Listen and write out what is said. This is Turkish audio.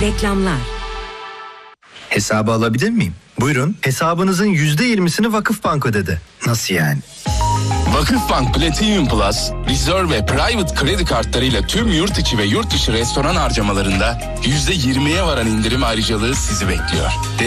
Reklamlar. Hesabı alabilir miyim? Buyurun. Hesabınızın %20'sini Vakıfbank ödedi. Nasıl yani? Vakıfbank Platinum Plus, Reserve ve Private kredi kartlarıyla tüm yurt içi ve yurt dışı restoran harcamalarında %20'ye varan indirim ayrıcalığı sizi bekliyor.